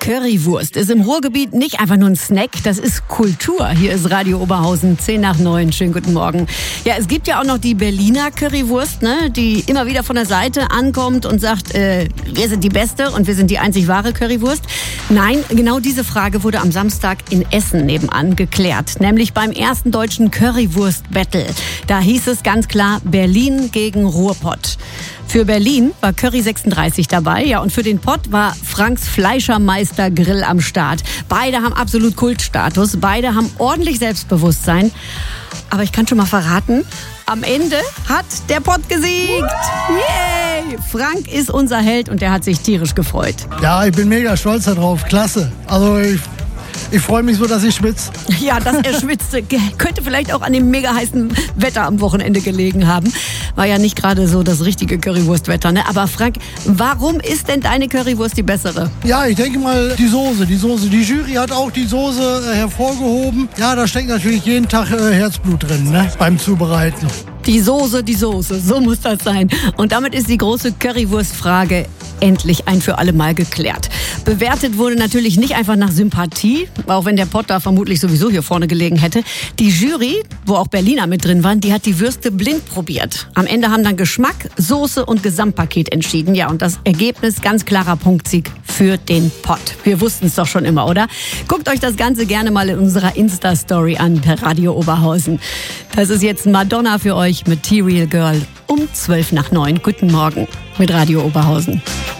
Currywurst ist im Ruhrgebiet nicht einfach nur ein Snack, das ist Kultur. Hier ist Radio Oberhausen, 8:10. Schönen guten Morgen. Ja, es gibt ja auch noch die Berliner Currywurst, ne, die immer wieder von der Seite ankommt und sagt, wir sind die beste und wir sind die einzig wahre Currywurst. Nein, genau diese Frage wurde am Samstag in Essen nebenan geklärt, nämlich beim ersten deutschen Currywurst-Battle. Da hieß es ganz klar Berlin gegen Ruhrpott. Für Berlin war Curry 36 dabei, ja, und für den Pott war Franks Fleischermeister Grill am Start. Beide haben absolut Kultstatus, beide haben ordentlich Selbstbewusstsein. Aber ich kann schon mal verraten, am Ende hat der Pott gesiegt. Yay! Frank ist unser Held und der hat sich tierisch gefreut. Ja, ich bin mega stolz darauf. Klasse. Also ich freue mich so, dass ich schwitze. Ja, dass er schwitzte, könnte vielleicht auch an dem mega heißen Wetter am Wochenende gelegen haben. War ja nicht gerade so das richtige Currywurstwetter, ne? Aber Frank, warum ist denn deine Currywurst die bessere? Ja, ich denke mal die Soße. Die Jury hat auch die Soße hervorgehoben. Ja, da steckt natürlich jeden Tag Herzblut drin, ne? Beim Zubereiten. Die Soße, so muss das sein. Und damit ist die große Currywurstfrage endlich ein für alle Mal geklärt. Bewertet wurde natürlich nicht einfach nach Sympathie, auch wenn der Pott da vermutlich sowieso hier vorne gelegen hätte. Die Jury, wo auch Berliner mit drin waren, die hat die Würste blind probiert. Am Ende haben dann Geschmack, Soße und Gesamtpaket entschieden. Ja, und das Ergebnis, ganz klarer Punktsieg für den Pott. Wir wussten es doch schon immer, oder? Guckt euch das Ganze gerne mal in unserer Insta-Story an, per Radio Oberhausen. Das ist jetzt Madonna für euch mit T-Real Girl um 8:12. Guten Morgen mit Radio Oberhausen.